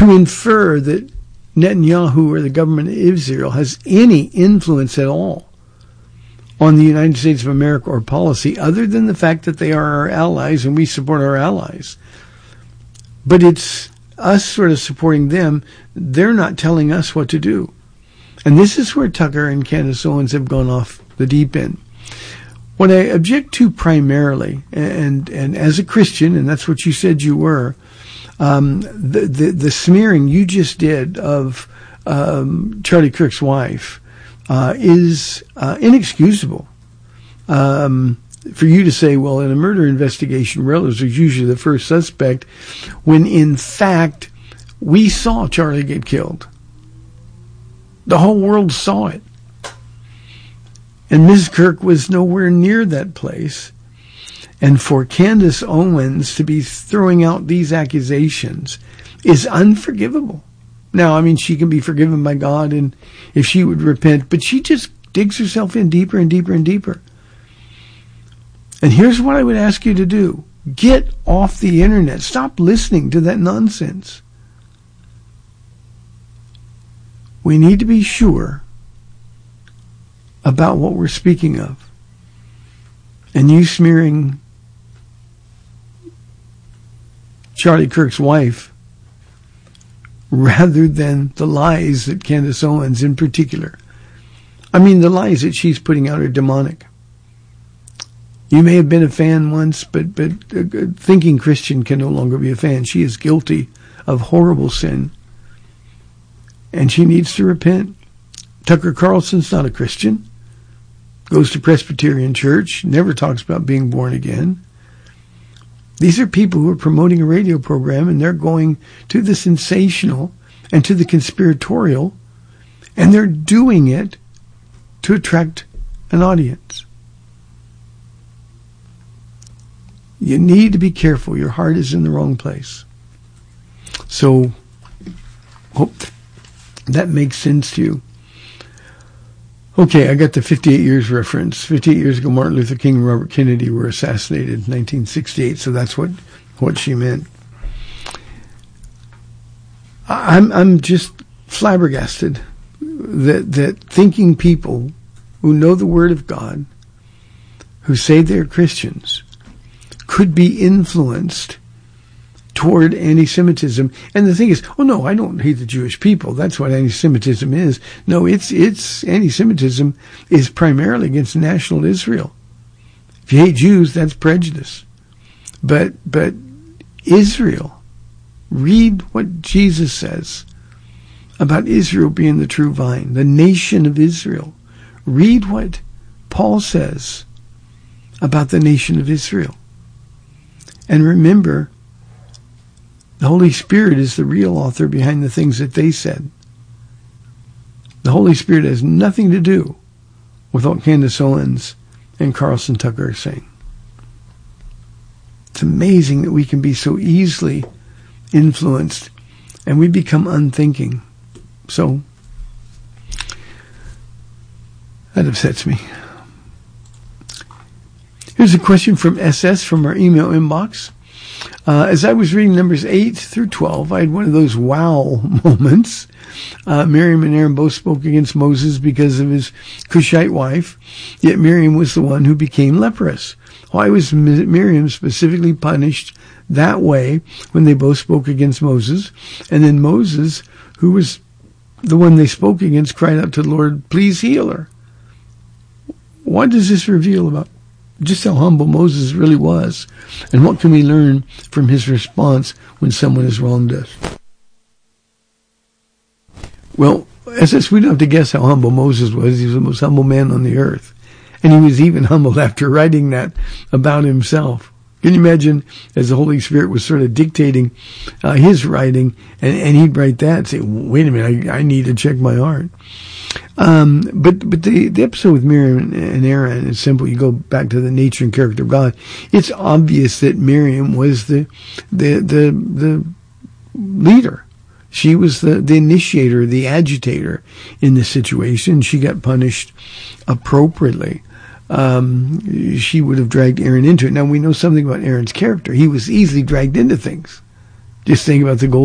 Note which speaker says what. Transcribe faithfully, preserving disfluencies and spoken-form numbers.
Speaker 1: to infer that Netanyahu or the government of Israel has any influence at all on the United States of America or policy other than the fact that they are our allies and we support our allies. But it's us sort of supporting them. They're not telling us what to do. And this is where Tucker and Candace Owens have gone off the deep end. What I object to primarily, and and as a Christian, and that's what you said you were, um, the, the the smearing you just did of um, Charlie Kirk's wife uh, is uh, inexcusable. Um, for you to say, well, in a murder investigation, relatives are usually the first suspect, when in fact we saw Charlie get killed. The whole world saw it. And Miz Kirk was nowhere near that place. And for Candace Owens to be throwing out these accusations is unforgivable. Now, I mean, she can be forgiven by God and if she would repent, but she just digs herself in deeper and deeper and deeper. And here's what I would ask you to do. Get off the internet. Stop listening to that nonsense. We need to be sure about what we're speaking of. And you smearing Charlie Kirk's wife rather than the lies that Candace Owens in particular. I mean, the lies that she's putting out are demonic. You may have been a fan once, but, but a thinking Christian can no longer be a fan. She is guilty of horrible sin. And she needs to repent. Tucker Carlson's not a Christian. Goes to Presbyterian Church. Never talks about being born again. These are people who are promoting a radio program, and they're going to the sensational and to the conspiratorial, and they're doing it to attract an audience. You need to be careful. Your heart is in the wrong place. So, hope that makes sense to you. Okay, I got the fifty-eight years reference. fifty-eight years ago, Martin Luther King and Robert Kennedy were assassinated in nineteen sixty-eight, so that's what, what she meant. I'm I'm just flabbergasted that that thinking people who know the Word of God, who say they're Christians, could be influenced toward anti-Semitism. And the thing is, oh no, I don't hate the Jewish people. That's what anti-Semitism is. No, it's it's anti-Semitism is primarily against national Israel. If you hate Jews, that's prejudice. But but Israel, read what Jesus says about Israel being the true vine, the nation of Israel. Read what Paul says about the nation of Israel. And remember, the Holy Spirit is the real author behind the things that they said. The Holy Spirit has nothing to do with what Candace Owens and Carlson Tucker are saying. It's amazing that we can be so easily influenced and we become unthinking. So, that upsets me. Here's a question from S S from our email inbox. Uh, as I was reading Numbers eight through twelve, I had one of those wow moments. Uh, Miriam and Aaron both spoke against Moses because of his Cushite wife, yet Miriam was the one who became leprous. Why was Miriam specifically punished that way when they both spoke against Moses? And then Moses, who was the one they spoke against, cried out to the Lord, please heal her. What does this reveal about just how humble Moses really was? And what can we learn from his response when someone has wronged us? Well, as we don't have to guess how humble Moses was. He was the most humble man on the earth. And he was even humbled after writing that about himself. Can you imagine as the Holy Spirit was sort of dictating uh, his writing, and, and he'd write that and say, wait a minute, I, I need to check my heart. Um, but but the, the episode with Miriam and Aaron is simple. You go back to the nature and character of God. It's obvious that Miriam was the the the, the leader. She was the, the initiator, the agitator in this situation. She got punished appropriately. Um, she would have dragged Aaron into it. Now, we know something about Aaron's character. He was easily dragged into things. Just think about the gold.